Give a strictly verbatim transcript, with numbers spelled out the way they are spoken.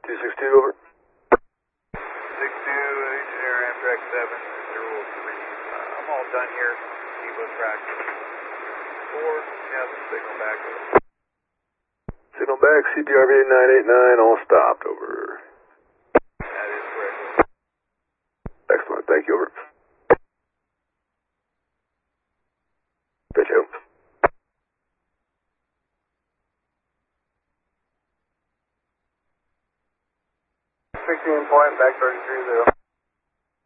two six two, over. six two, Engineer Amtrak seven, zero three. Uh, I'm all done here. Evo track four, have the signal back. Signal back, C B R V nine eight nine, all stopped, over. That is correct. Excellent, thank you, over. Pitch out. sixteen point, back thirty-three, zero.